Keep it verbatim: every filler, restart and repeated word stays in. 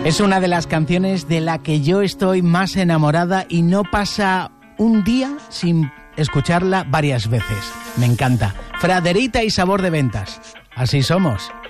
Es una de las canciones de la que yo estoy más enamorada y no pasa un día sin escucharla varias veces. Me encanta. Fraderita y Sabor de Ventas. Así somos.